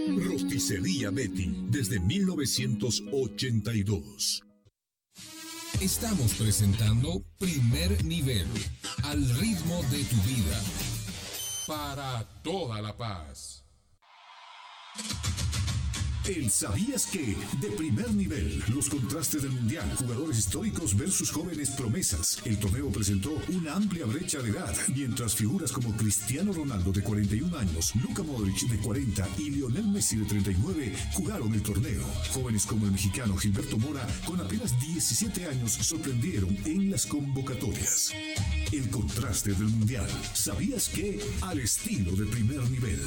Rosticería Betty, desde 1982. Estamos presentando Primer Nivel, al ritmo de tu vida. Para toda La Paz. El ¿Sabías qué? De Primer Nivel. Los contrastes del Mundial. Jugadores históricos versus jóvenes promesas. El torneo presentó una amplia brecha de edad, mientras figuras como Cristiano Ronaldo, de 41 años, Luka Modric, de 40, y Lionel Messi, de 39, jugaron el torneo. Jóvenes como el mexicano Gilberto Mora, con apenas 17 años, sorprendieron en las convocatorias. El contraste del Mundial. ¿Sabías qué? Al estilo de Primer Nivel.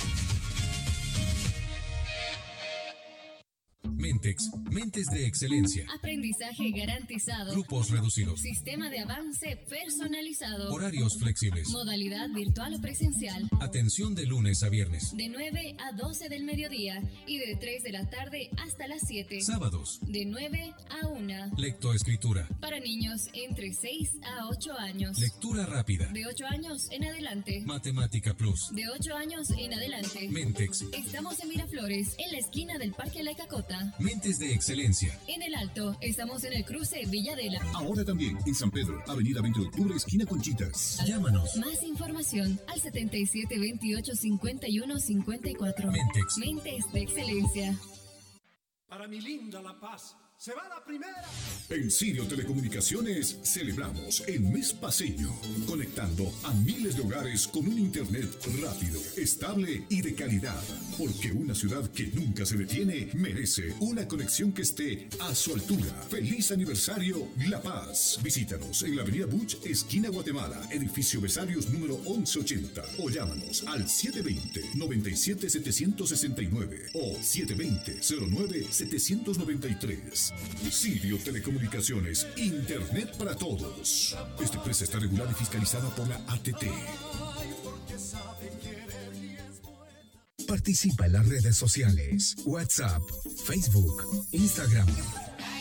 Mentex, mentes de excelencia. Aprendizaje garantizado. Grupos reducidos. Sistema de avance personalizado. Horarios flexibles. Modalidad virtual o presencial. Atención de lunes a viernes. De 9 a 12 del mediodía y de 3 de la tarde hasta las 7. Sábados. De 9 a 1. Lectoescritura. Para niños entre 6 a 8 años. Lectura rápida. De 8 años en adelante. Matemática Plus. De 8 años en adelante. Mentex. Estamos en Miraflores, en la esquina del Parque La Cacota. Mentes de excelencia. En El Alto, estamos en el cruce Villadela. Ahora también en San Pedro, Avenida 20 de Octubre, esquina Conchitas. Llámanos. Más información al 77 28 51 54. Mentex. Mentes de excelencia. Para mi linda La Paz, se va la primera. En Sirio Telecomunicaciones celebramos el mes paseño, conectando a miles de hogares con un internet rápido, estable y de calidad. Porque una ciudad que nunca se detiene merece una conexión que esté a su altura. ¡Feliz aniversario, La Paz! Visítanos en la Avenida Buch, esquina Guatemala, edificio Besarios número 1180. O llámanos al 720-97-769 o 720-09-793. Sirio Telecomunicaciones, Internet para todos. Esta empresa está regulada y fiscalizada por la ATT. Participa en las redes sociales, WhatsApp, Facebook, Instagram,